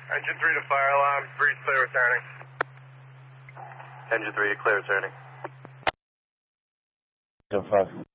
Engine 3 to fire alarm, breeze clear returning. Engine 3 to clear returning. So far.